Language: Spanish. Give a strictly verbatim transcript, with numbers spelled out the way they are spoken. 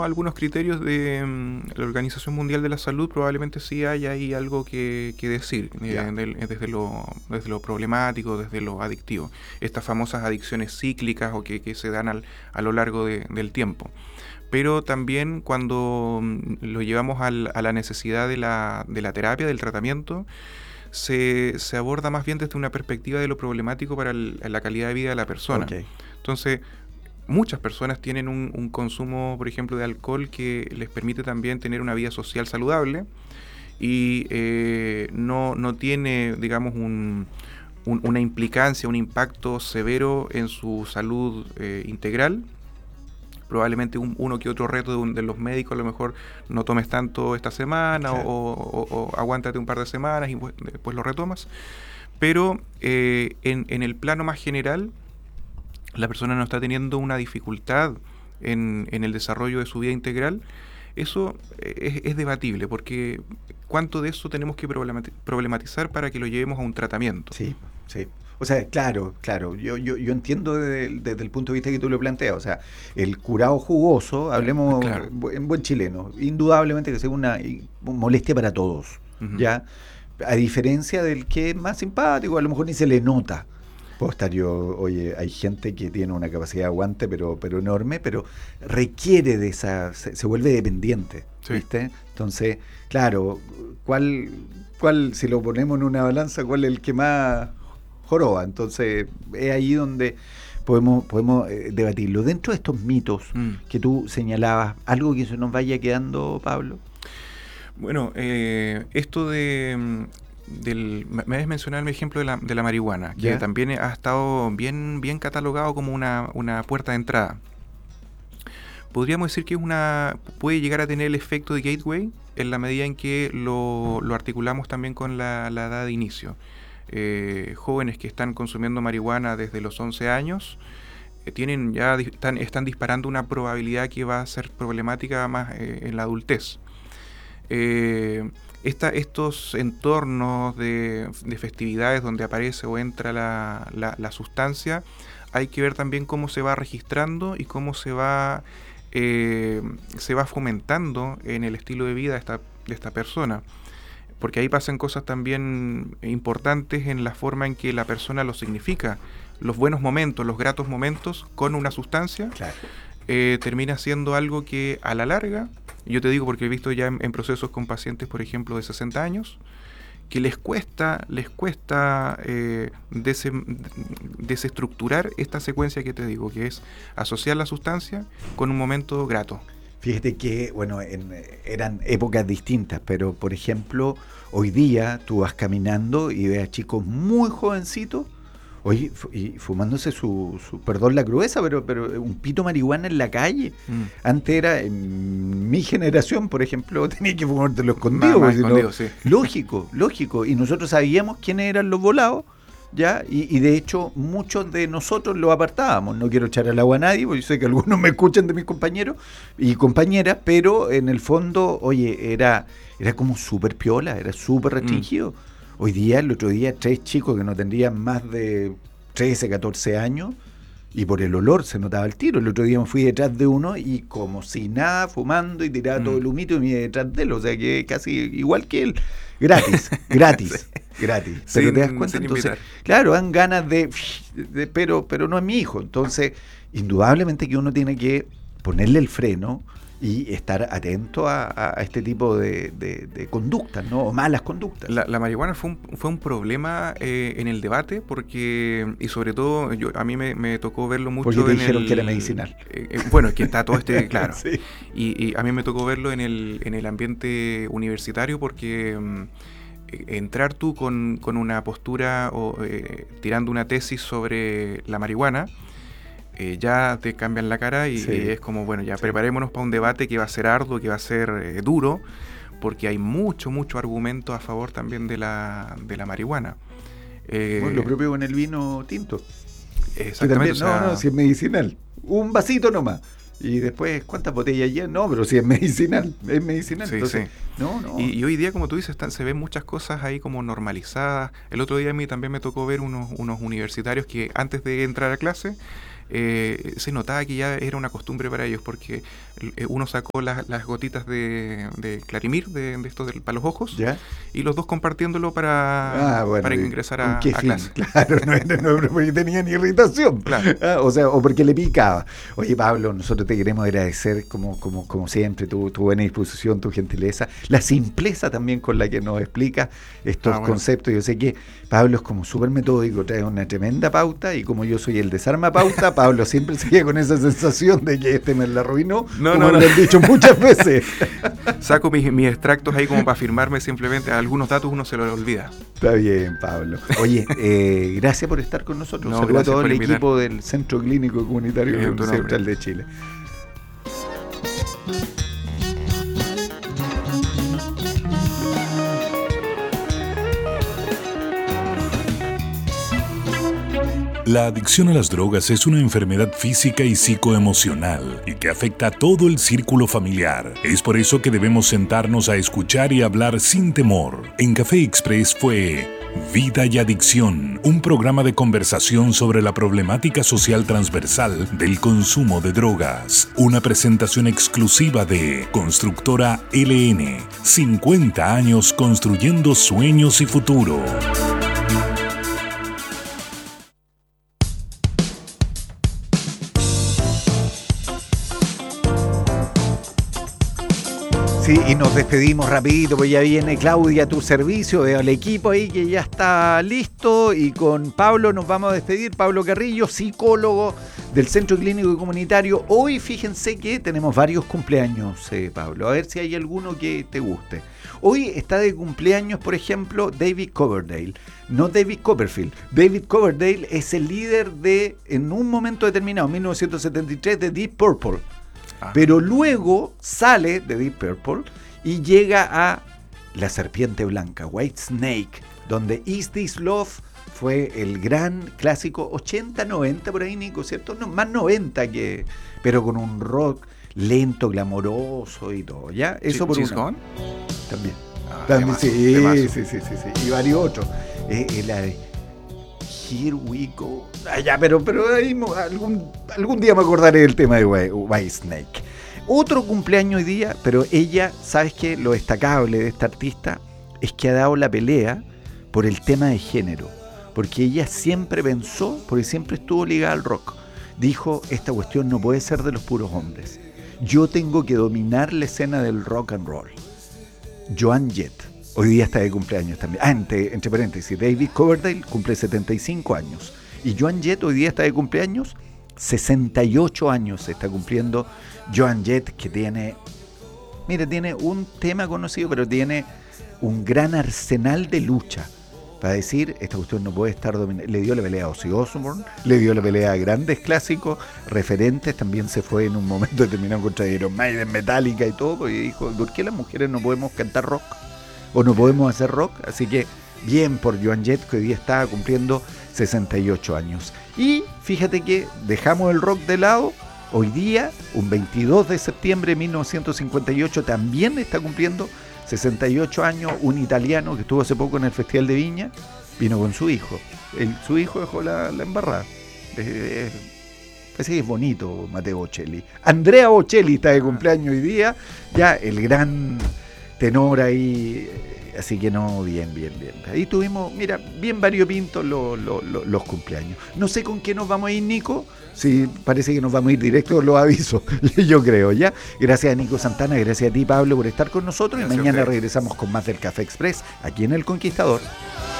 vamos a algunos criterios de mm, la Organización Mundial de la Salud, probablemente sí haya ahí algo que, que decir, eh, Ya. del- desde, lo, desde lo problemático, desde lo adictivo. Estas famosas adicciones cíclicas o que, que se dan al, a lo largo de- del tiempo. Pero también cuando mm, lo llevamos al- a la necesidad de la, de la terapia, del tratamiento, se, se aborda más bien desde una perspectiva de lo problemático para el- la calidad de vida de la persona. Ok. Entonces, muchas personas tienen un, un consumo, por ejemplo, de alcohol que les permite también tener una vida social saludable y eh, no, no tiene, digamos, un, un- una implicancia, un impacto severo en su salud eh, integral. Probablemente un- uno que otro reto de, un- de los médicos, a lo mejor no tomes tanto esta semana o, Claro. o- o- o aguántate un par de semanas y pues- después lo retomas. Pero eh, en, en el plano más general, la persona no está teniendo una dificultad en, en el desarrollo de su vida integral. Eso eh, es, es debatible, porque cuánto de eso tenemos que problemati- problematizar para que lo llevemos a un tratamiento. Sí, sí. O sea, claro, claro. Yo, yo, yo entiendo desde, el- desde el punto de vista que tú lo planteas. O sea, el curado jugoso, hablemos Claro. bu- en buen chileno, indudablemente que sea una i- molestia para todos, Ujú. ¿ya? A diferencia del que es más simpático, a lo mejor ni se le nota. Puedo estar yo, oye, hay gente que tiene una capacidad de aguante, pero, pero enorme, pero requiere de esa, se, se vuelve dependiente, Sí. ¿viste? Entonces, claro, ¿cuál, cuál, si lo ponemos en una balanza, cuál es el que más joroba? Entonces, es ahí donde podemos, podemos eh, debatirlo. Dentro de estos mitos Mm. que tú señalabas, ¿algo que se nos vaya quedando, Pablo? Bueno, eh, esto de... mm, Del, me me habías mencionado el ejemplo de la, de la marihuana, que ¿Ya? también ha estado bien, bien catalogado como una, una puerta de entrada. Podríamos decir que es una puede llegar a tener el efecto de gateway en la medida en que lo, lo articulamos también con la, la edad de inicio. Eh, jóvenes que están consumiendo marihuana desde los once años eh, tienen ya di- están, están disparando una probabilidad que va a ser problemática más eh, en la adultez. Eh, esta- estos entornos de, de festividades donde aparece o entra la, la- la sustancia, hay que ver también cómo se va registrando y cómo se va, eh, se va fomentando en el estilo de vida de esta, de esta persona. Porque ahí pasan cosas también importantes en la forma en que la persona lo significa. Los buenos momentos, los gratos momentos con una sustancia Claro. eh, termina siendo algo que a la larga, yo te digo porque he visto ya en, en procesos con pacientes, por ejemplo, de sesenta años, que les cuesta, les cuesta eh, dese- desestructurar esta secuencia que te digo, que es asociar la sustancia con un momento grato. Fíjate que, bueno, en- eran épocas distintas, pero por ejemplo, hoy día tú vas caminando y ves a chicos muy jovencitos, oye, fu- y fumándose su, su- perdón la crudeza, pero, pero un pito marihuana en la calle. Mm. Antes era, en mi generación, por ejemplo, tenía que fumártelo Más, escondido, más porque si no- escondido, sí. lógico, lógico, y nosotros sabíamos quiénes eran los volados. ¿Ya? Y, y de hecho muchos de nosotros lo apartábamos. No quiero echar al agua a nadie, porque yo sé que algunos me escuchan de mis compañeros y compañeras, pero en el fondo, oye, era, era como súper piola, era súper restringido. Hoy día, el otro día, tres chicos que no tendrían más de trece, catorce años, y por el olor se notaba el tiro. El otro día me fui detrás de uno y como si nada, fumando y tiraba Mm. todo el humito y me iba detrás de él. O sea que casi igual que él. Gratis, gratis, gratis. Pero Sin- te das cuenta, sin entonces, invitar. claro, dan ganas de, de- pero, pero no es mi hijo. Entonces, indudablemente que uno tiene que ponerle el freno y estar atento a, a- a este tipo de, de- de conductas, ¿no? O malas conductas. La, la marihuana fue un, fue un problema eh, en el debate porque, y sobre todo, yo, a mí me, me tocó verlo mucho Porque te en dijeron el- que era medicinal. eh, eh, bueno, es que está todo este, claro. Sí. Y, y a mí me tocó verlo en el, en el ambiente universitario porque mm, eh, entrar tú con, con una postura o eh, tirando una tesis sobre la marihuana, eh, ya te cambian la cara y, Sí. y es como, bueno, ya Sí. preparémonos para un debate que va a ser arduo, que va a ser eh, duro, porque hay mucho, mucho argumento a favor también de la, de la marihuana. Eh, Bueno, lo propio con el vino tinto. Que exactamente. también, o sea, no, no, si es medicinal. Un vasito nomás. Y después, ¿cuántas botellas ya? No, pero si es medicinal, es medicinal. Sí, Entonces, sí. no, no. Y, y hoy día, como tú dices, están- se ven muchas cosas ahí como normalizadas. El otro día a mí también me tocó ver unos, unos universitarios que antes de entrar a clase eh, se notaba que ya era una costumbre para ellos, porque eh, uno sacó las, las gotitas de, de Clarimir, de, de esto del, para los ojos, ¿Ya? y los dos compartiéndolo para, Ah, bueno, para ¿y ingresar con a, qué a fin? clase. Claro, no, no, no, porque tenían irritación. Claro. Ah, o sea, o porque le picaba. Oye, Pablo, nosotros te queremos agradecer, como, como, como siempre, tu, tu buena disposición, tu gentileza, la simpleza también con la que nos explicas estos Ah, bueno. conceptos. Yo sé que Pablo es como súper metódico, trae una tremenda pauta, y como yo soy el desarma pauta, Pablo siempre sigue con esa sensación de que este me la arruinó, No, como no, no. le han dicho muchas veces. Saco mis, mis extractos ahí como para firmarme, simplemente algunos datos uno se los olvida. Está bien, Pablo. Oye, eh, gracias por estar con nosotros. No, Saludos a gracias todo por el invitar. equipo del Centro Clínico Comunitario de Eh, la en tu Universidad nombre. Austral de Chile. La adicción a las drogas es una enfermedad física y psicoemocional y que afecta a todo el círculo familiar. Es por eso que debemos sentarnos a escuchar y hablar sin temor. En Café Express fue Vida y Adicción, un programa de conversación sobre la problemática social transversal del consumo de drogas. Una presentación exclusiva de Constructora L N, cincuenta años construyendo sueños y futuro. Sí, y nos despedimos rapidito, pues ya viene Claudia a tu servicio, veo al equipo ahí que ya está listo, y con Pablo nos vamos a despedir. Pablo Carrillo, psicólogo del Centro Clínico y Comunitario. Hoy fíjense que tenemos varios cumpleaños, eh, Pablo, a ver si hay alguno que te guste. Hoy está de cumpleaños, por ejemplo, David Coverdale, no David Copperfield. David Coverdale es el líder de, en un momento determinado, mil novecientos setenta y tres, de Deep Purple. Pero luego sale de Deep Purple y llega a La Serpiente Blanca, White Snake, donde Is This Love fue el gran clásico ochenta, noventa por ahí, Nico, ¿cierto? No, más noventa que... pero con un rock lento, glamoroso y todo, ¿ya? Eso por She's una. Gone. También. Ah, También, temazo, sí, temazo. sí, sí, sí, sí. Y varios otros. Eh, eh, la de Here We Go. Ah, ya, pero, pero ahí mo- algún, algún día me acordaré del tema de White, White Snake. Otro cumpleaños hoy día, pero ella, ¿sabes qué? Lo destacable de esta artista es que ha dado la pelea por el tema de género. Porque ella siempre pensó, porque siempre estuvo ligada al rock. Dijo, esta cuestión no puede ser de los puros hombres. Yo tengo que dominar la escena del rock and roll. Joan Jett, hoy día está de cumpleaños también. Ah, entre, entre paréntesis, David Coverdale cumple setenta y cinco años. Y Joan Jett hoy día está de cumpleaños, sesenta y ocho años se está cumpliendo Joan Jett, que tiene, mire, tiene un tema conocido, pero tiene un gran arsenal de lucha. Para decir, esta cuestión no puede estar dominada. Le dio la pelea a Ozzy Osbourne, le dio la pelea a grandes clásicos, referentes. También se fue en un momento determinado contra Iron Maiden, Metallica y todo, y dijo, ¿por qué las mujeres no podemos cantar rock? ¿O no podemos hacer rock? Así que, bien por Joan Jett, que hoy día está cumpliendo sesenta y ocho años. Y fíjate que dejamos el rock de lado. Hoy día, un veintidós de septiembre de mil novecientos cincuenta y ocho, también está cumpliendo sesenta y ocho años un italiano que estuvo hace poco en el Festival de Viña, vino con su hijo. El, su hijo dejó la, la embarrada. Eh, parece que es bonito Matteo Bocelli. Andrea Bocelli está de cumpleaños hoy día, ya el gran tenor ahí, así que no, bien, bien, bien. Ahí tuvimos, mira, bien variopintos los, los, los, los cumpleaños. No sé con qué nos vamos a ir, Nico. Sí, parece que nos vamos a ir directo, lo aviso, yo creo, ¿ya? Gracias a Nico Santana, gracias a ti, Pablo, por estar con nosotros. Gracias y mañana a usted. regresamos con más del Café Express, aquí en El Conquistador.